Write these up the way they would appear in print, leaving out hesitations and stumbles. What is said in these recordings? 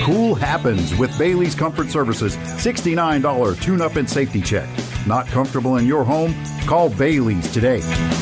Cool happens with Bailey's Comfort Services $69 tune-up and safety check. Not comfortable in your home? Call Bailey's today.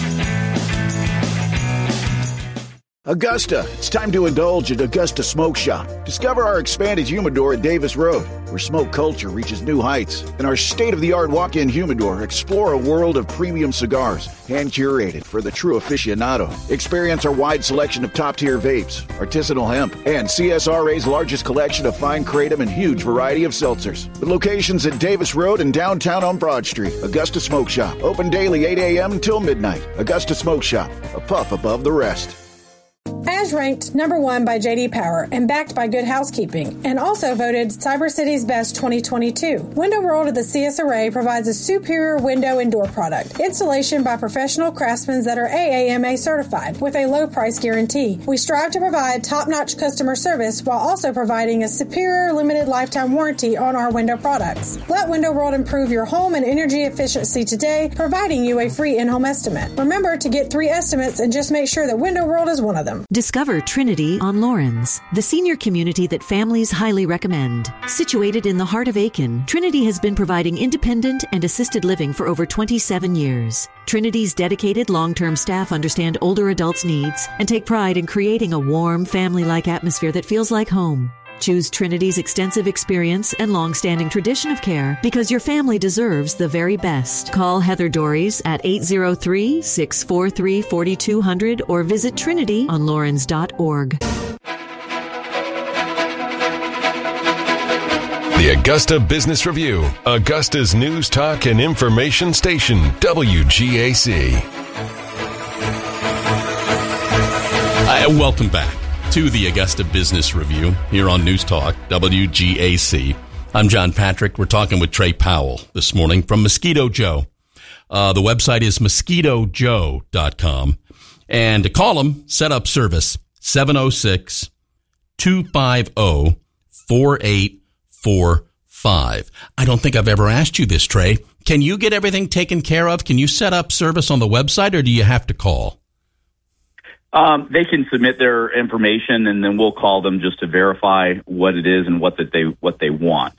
Augusta, it's time to indulge at Augusta Smoke Shop. Discover our expanded humidor at Davis Road, where smoke culture reaches new heights. And our state-of-the-art walk-in humidor, explore a world of premium cigars, hand-curated for the true aficionado. Experience our wide selection of top-tier vapes, artisanal hemp, and CSRA's largest collection of fine kratom and huge variety of seltzers. With locations at Davis Road and downtown on Broad Street, Augusta Smoke Shop. Open daily 8 a.m. until midnight. Augusta Smoke Shop, a puff above the rest. As ranked number 1 by J.D. Power and backed by Good Housekeeping, and also voted Cyber City's Best 2022. Window World of the CSRA provides a superior window and door product. Installation by professional craftsmen that are AAMA certified with a low price guarantee. We strive to provide top-notch customer service while also providing a superior limited lifetime warranty on our window products. Let Window World improve your home and energy efficiency today, providing you a free in-home estimate. Remember to get 3 estimates and just make sure that Window World is one of them. Discover Trinity on Lawrence, the senior community that families highly recommend. Situated in the heart of Aiken, Trinity has been providing independent and assisted living for over 27 years. Trinity's dedicated long-term staff understand older adults' needs and take pride in creating a warm, family-like atmosphere that feels like home. Choose Trinity's extensive experience and long-standing tradition of care because your family deserves the very best. Call Heather Dorries at 803-643-4200 or visit trinityonlawrence.org. The Augusta Business Review, Augusta's news, talk, and information station, WGAC. Welcome back to the Augusta Business Review here on News Talk, WGAC. I'm John Patrick. We're talking with Trey Powell this morning from Mosquito Joe. The website is mosquitojoe.com. And to call them, set up service, 706-250-4845. I don't think I've ever asked you this, Trey. Can you get everything taken care of? Can you set up service on the website, or do you have to call? They can submit their information, and then we'll call them just to verify what it is and what they want.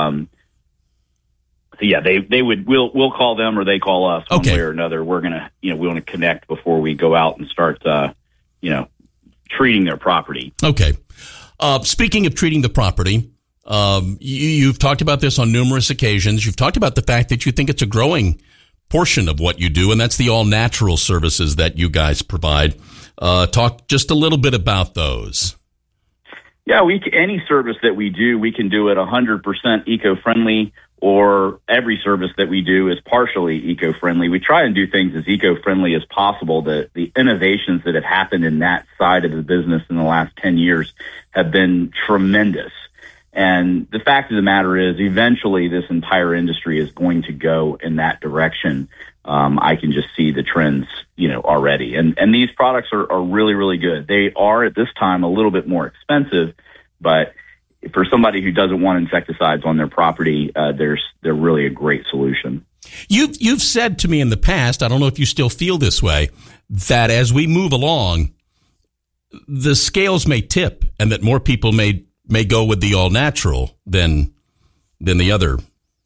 We'll call them, or they call us one way or another. We're gonna, we want to connect before we go out and start, treating their property. Okay. Speaking of treating the property, you've talked about this on numerous occasions. You've talked about the fact that you think it's a growing portion of what you do, and that's the all-natural services that you guys provide. Talk just a little bit about those. Yeah, any service that we do, we can do it 100% eco-friendly, or every service that we do is partially eco-friendly. We try and do things as eco-friendly as possible. The innovations that have happened in that side of the business in the last 10 years have been tremendous. And the fact of the matter is, eventually this entire industry is going to go in that direction. I can just see the trends, already. And these products are really, really good. They are at this time a little bit more expensive, but for somebody who doesn't want insecticides on their property, they're really a great solution. You've said to me in the past, I don't know if you still feel this way, that as we move along, the scales may tip, and that more people may go with the all natural than the other.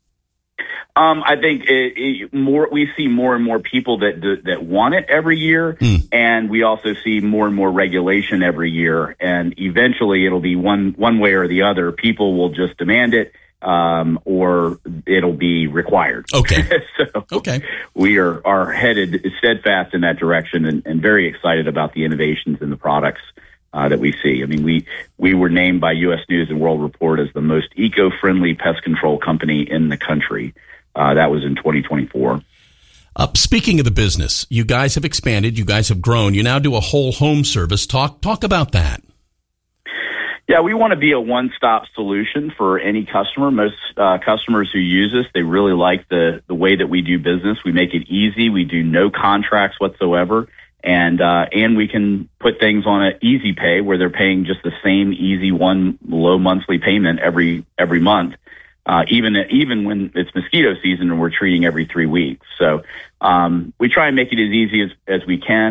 I think we see more and more people that want it every year, and we also see more and more regulation every year. And eventually, it'll be one way or the other. People will just demand it, or it'll be required. Okay. We are headed steadfast in that direction, and very excited about the innovations in the products that we see. I mean, we were named by U.S. News and World Report as the most eco-friendly pest control company in the country. That was in 2024. Speaking of the business, you guys have expanded. You guys have grown. You now do a whole home service. Talk about that. Yeah, we want to be a one-stop solution for any customer. Most customers who use us, they really like the way that we do business. We make it easy. We do no contracts whatsoever. And we can put things on an easy pay where they're paying just the same easy one low monthly payment every month. Even when it's mosquito season and we're treating every 3 weeks. So we try and make it as easy as we can.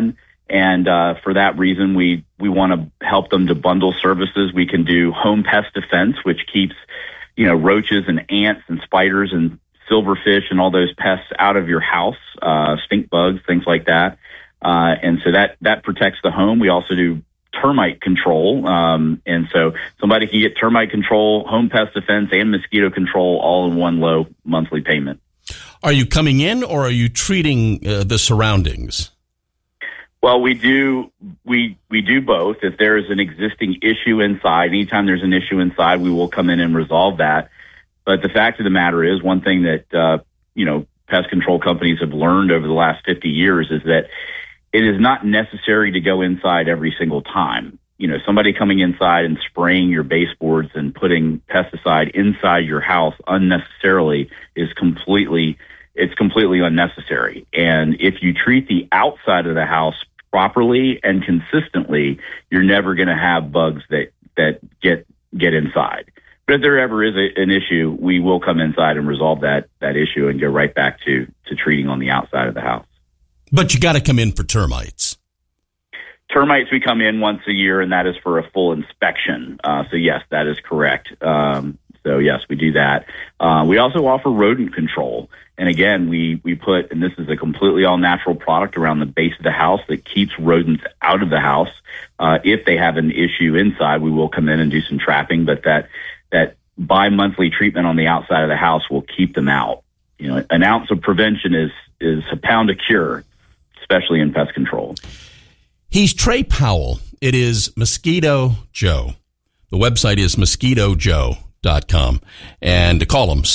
And for that reason, we want to help them to bundle services. We can do home pest defense, which keeps, roaches and ants and spiders and silverfish and all those pests out of your house, stink bugs, things like that. And so that protects the home. We also do termite control. And so somebody can get termite control, home pest defense, and mosquito control all in one low monthly payment. Are you coming in, or are you treating the surroundings? Well, we do both. If there is an existing issue inside, anytime there's an issue inside, we will come in and resolve that. But the fact of the matter is, one thing that pest control companies have learned over the last 50 years is that it is not necessary to go inside every single time. Somebody coming inside and spraying your baseboards and putting pesticide inside your house unnecessarily is completely unnecessary. And if you treat the outside of the house properly and consistently, you're never going to have bugs that get inside. But if there ever is an issue, we will come inside and resolve that issue and go right back to treating on the outside of the house. But you got to come in for termites. Termites, we come in once a year, and that is for a full inspection. So yes, that is correct. So yes, we do that. We also offer rodent control. And again, we put, and this is a completely all natural product around the base of the house that keeps rodents out of the house. If they have an issue inside, we will come in and do some trapping, but that bi-monthly treatment on the outside of the house will keep them out. An ounce of prevention is a pound of cure, especially in pest control. He's Trey Powell. It is Mosquito Joe. The website is mosquitojoe.com. And to call him,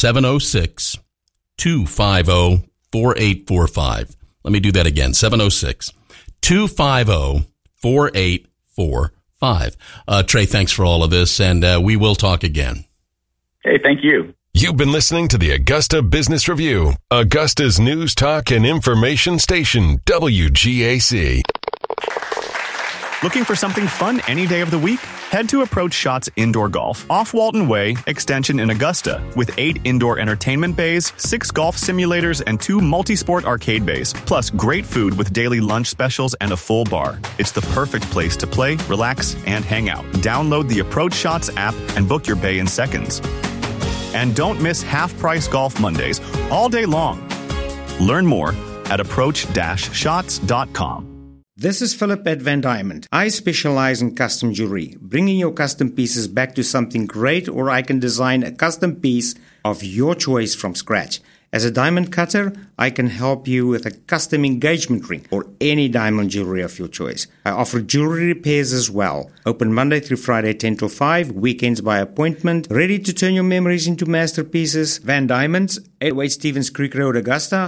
706-250-4845. Let me do that again, 706-250-4845. Trey, thanks for all of this, and we will talk again. Hey, thank you. You've been listening to the Augusta Business Review, Augusta's news, talk, and information station, WGAC. Looking for something fun any day of the week? Head to Approach Shots Indoor Golf off Walton Way, Extension in Augusta, with 8 indoor entertainment bays, 6 golf simulators, and 2 multi-sport arcade bays, plus great food with daily lunch specials and a full bar. It's the perfect place to play, relax, and hang out. Download the Approach Shots app and book your bay in seconds. And don't miss half-price golf Mondays all day long. Learn more at approach-shots.com. This is Philip at Van Diamond. I specialize in custom jewelry, bringing your custom pieces back to something great, or I can design a custom piece of your choice from scratch. As a diamond cutter, I can help you with a custom engagement ring or any diamond jewelry of your choice. I offer jewelry repairs as well. Open Monday through Friday 10 till 5, weekends by appointment. Ready to turn your memories into masterpieces? Van Diamonds, 808 Stevens Creek Road, Augusta,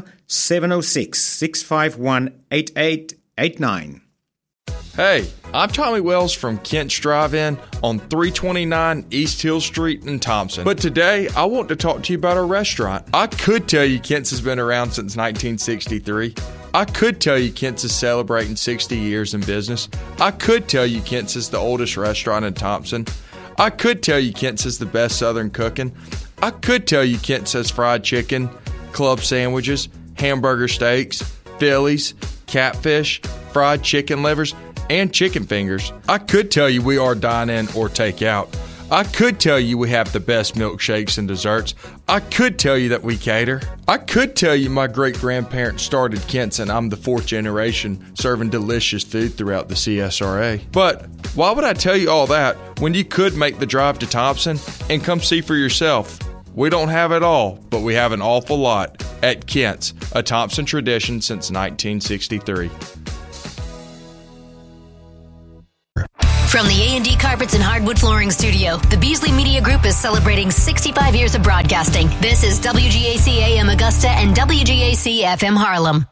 706-651-8889. Hey, I'm Tommy Wells from Kent's Drive-In on 329 East Hill Street in Thompson. But today, I want to talk to you about our restaurant. I could tell you Kent's has been around since 1963. I could tell you Kent's is celebrating 60 years in business. I could tell you Kent's is the oldest restaurant in Thompson. I could tell you Kent's is the best Southern cooking. I could tell you Kent's has fried chicken, club sandwiches, hamburger steaks, Phillies, catfish, fried chicken livers, and chicken fingers. I could tell you we are dine-in or take-out. I could tell you we have the best milkshakes and desserts. I could tell you that we cater. I could tell you my great-grandparents started Kent's and I'm the 4th generation serving delicious food throughout the CSRA. But why would I tell you all that when you could make the drive to Thompson and come see for yourself? We don't have it all, but we have an awful lot at Kent's, a Thompson tradition since 1963. From the A&D Carpets and Hardwood Flooring Studio, the Beasley Media Group is celebrating 65 years of broadcasting. This is WGAC AM Augusta and WGAC FM Harlem.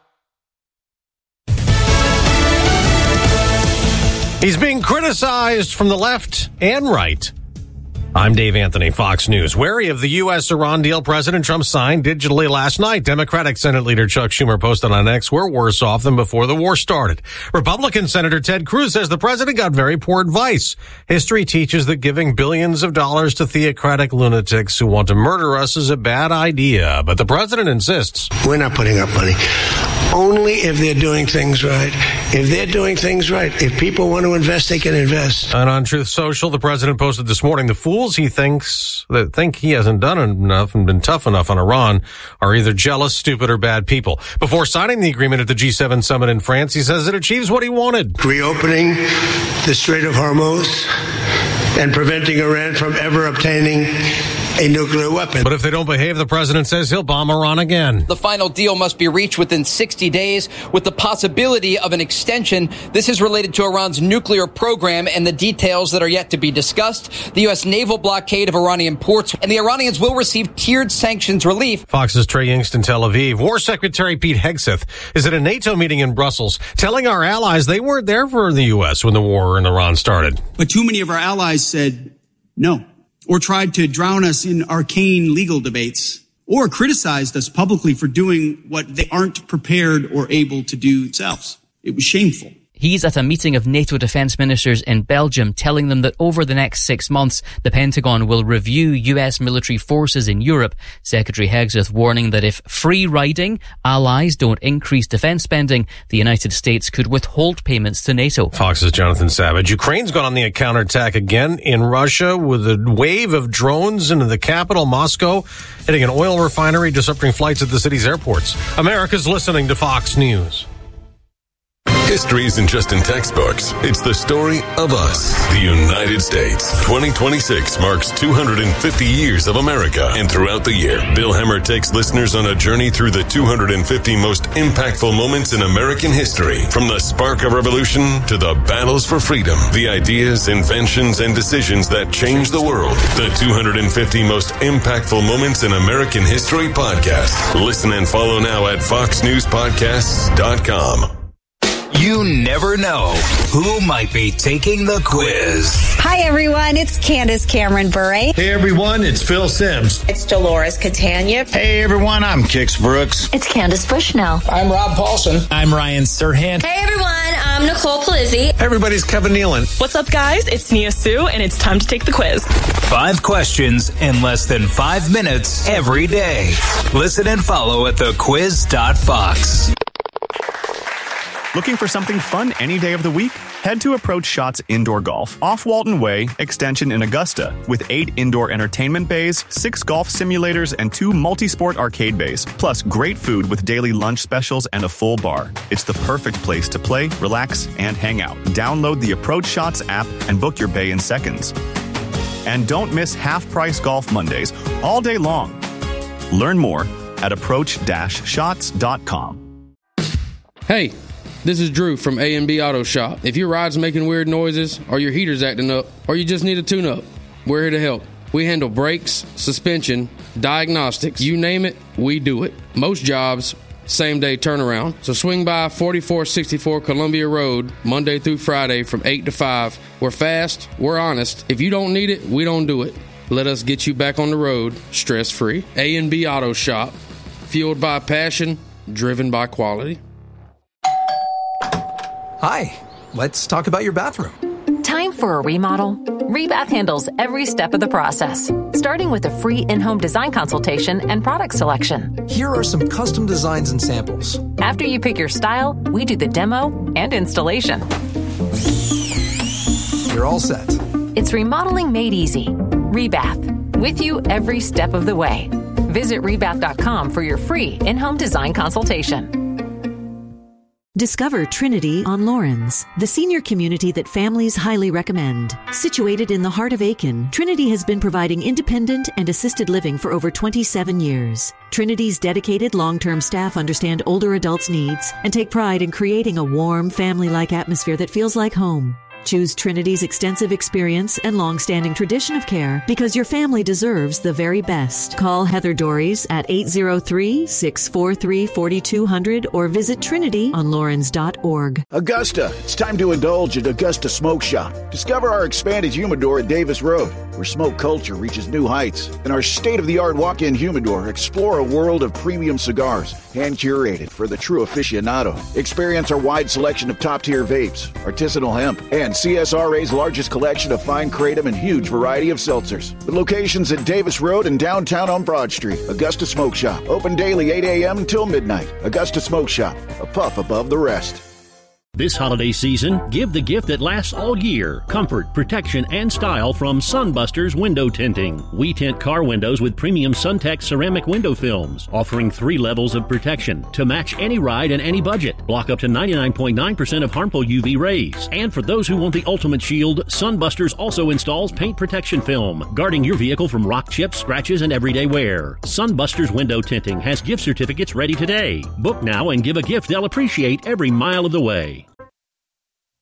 He's being criticized from the left and right. I'm Dave Anthony, Fox News. Wary of the U.S.-Iran deal President Trump signed digitally last night, Democratic Senate Leader Chuck Schumer posted on X, "We're worse off than before the war started." Republican Senator Ted Cruz says the president got very poor advice. History teaches that giving billions of dollars to theocratic lunatics who want to murder us is a bad idea. But the president insists. We're not putting up money. Only if they're doing things right. If they're doing things right, if people want to invest, they can invest. And on Truth Social, the president posted this morning, the fools he thinks that think he hasn't done enough and been tough enough on Iran are either jealous, stupid, or bad people. Before signing the agreement at the G7 summit in France, he says it achieves what he wanted. Reopening the Strait of Hormuz and preventing Iran from ever obtaining a nuclear weapon. But if they don't behave, the president says he'll bomb Iran again. The final deal must be reached within 60 days with the possibility of an extension. This is related to Iran's nuclear program and the details that are yet to be discussed. The U.S. naval blockade of Iranian ports, and the Iranians will receive tiered sanctions relief. Fox's Trey Yingst in Tel Aviv. War Secretary Pete Hegseth is at a NATO meeting in Brussels, telling our allies they weren't there for the U.S. when the war in Iran started. But too many of our allies said no, or tried to drown us in arcane legal debates, or criticized us publicly for doing what they aren't prepared or able to do themselves. It was shameful. He's at a meeting of NATO defense ministers in Belgium, telling them that over the next 6 months, the Pentagon will review U.S. military forces in Europe. Secretary Hegseth warning that if free-riding allies don't increase defense spending, the United States could withhold payments to NATO. Fox's Jonathan Savage. Ukraine's gone on the counterattack again in Russia with a wave of drones into the capital, Moscow, hitting an oil refinery, disrupting flights at the city's airports. America's listening to Fox News. History isn't just in textbooks. It's the story of us, the United States. 2026 marks 250 years of America. And throughout the year, Bill Hemmer takes listeners on a journey through the 250 most impactful moments in American history. From the spark of revolution to the battles for freedom, the ideas, inventions, and decisions that changed the world. The 250 most impactful moments in American history podcast. Listen and follow now at foxnewspodcasts.com. You never know who might be taking the quiz. Hi, everyone. It's Candace Cameron Bure. Hey, everyone. It's Phil Sims. It's Dolores Catania. Hey, everyone. I'm Kix Brooks. It's Candace Bushnell. I'm Rob Paulson. I'm Ryan Serhant. Hey, everyone. I'm Nicole Palizzi. Hey, everybody's Kevin Nealon. What's up, guys? It's Nia Sue, and it's time to take the quiz. 5 questions in less than 5 minutes every day. Listen and follow at thequiz.fox. Looking for something fun any day of the week? Head to Approach Shots Indoor Golf off Walton Way, extension in Augusta, with 8 indoor entertainment bays, 6 golf simulators, and 2 multi-sport arcade bays, plus great food with daily lunch specials and a full bar. It's the perfect place to play, relax, and hang out. Download the Approach Shots app and book your bay in seconds. And don't miss half-price Golf Mondays all day long. Learn more at approach-shots.com. Hey, this is Drew from A&B Auto Shop. If your ride's making weird noises, or your heater's acting up, or you just need a tune-up, we're here to help. We handle brakes, suspension, diagnostics, you name it, we do it. Most jobs, same-day turnaround. So swing by 4464 Columbia Road, Monday through Friday from 8 to 5. We're fast, we're honest. If you don't need it, we don't do it. Let us get you back on the road, stress-free. A&B Auto Shop, fueled by passion, driven by quality. Hi, let's talk about your bathroom. Time for a remodel? Rebath handles every step of the process, starting with a free in-home design consultation and product selection. Here are some custom designs and samples. After you pick your style, we do the demo and installation. You're all set. It's remodeling made easy. Rebath, with you every step of the way. Visit rebath.com for your free in-home design consultation. Discover Trinity on Lawrence, the senior community that families highly recommend. Situated in the heart of Aiken, Trinity has been providing independent and assisted living for over 27 years. Trinity's dedicated long-term staff understand older adults' needs and take pride in creating a warm, family-like atmosphere that feels like home. Choose Trinity's extensive experience and long-standing tradition of care because your family deserves the very best. Call Heather Dorries at 803-643-4200 or visit trinityonlawrence.org. Augusta, it's time to indulge at Augusta Smoke Shop. Discover our expanded humidor at Davis Road, where smoke culture reaches new heights. In our state-of-the-art walk-in humidor, explore a world of premium cigars, hand-curated for the true aficionado. Experience our wide selection of top-tier vapes, artisanal hemp, and CSRA's largest collection of fine kratom and huge variety of seltzers. With locations at Davis Road and downtown on Broad Street. Augusta Smoke Shop, open daily 8 a.m. until midnight. Augusta Smoke Shop, a puff above the rest. This holiday season, give the gift that lasts all year. Comfort, protection, and style from Sunbusters Window Tinting. We tint car windows with premium SunTech ceramic window films, offering 3 levels of protection to match any ride and any budget. Block up to 99.9% of harmful UV rays. And for those who want the ultimate shield, Sunbusters also installs paint protection film, guarding your vehicle from rock chips, scratches, and everyday wear. Sunbusters Window Tinting has gift certificates ready today. Book now and give a gift they'll appreciate every mile of the way.